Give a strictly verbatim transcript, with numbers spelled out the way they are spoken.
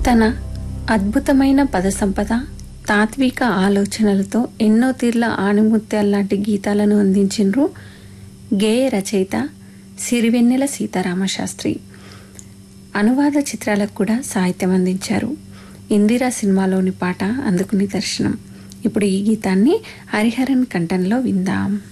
తన అద్భుతమైన పద సంపద, తాత్విక ఆలోచనలతో ఎన్నో తీర్ల ఆణిముత్యాల్లాంటి గీతాలను అందించిండ్రు గేయ రచయిత సిరివెన్నెల సీతారామశాస్త్రి. అనువాద చిత్రాలకు కూడా సాహిత్యం అందించారు. ఇందిరా సినిమాలోని పాట అందుకు నిదర్శనం. ఇప్పుడు ఈ గీతాన్ని హరిహరన్ కంఠంలో విందాం.